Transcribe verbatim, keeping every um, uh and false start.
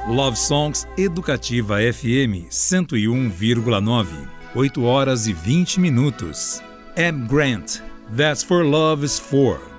Love Songs Educativa F M cento e um vírgula nove, oito horas e vinte minutos. Am Grant, That's For Love Is For.